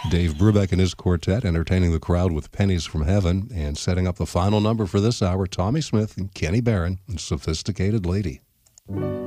Dave Brubeck and his quartet entertaining the crowd with Pennies from Heaven, and setting up the final number for this hour, Tommy Smith and Kenny Barron and Sophisticated Lady.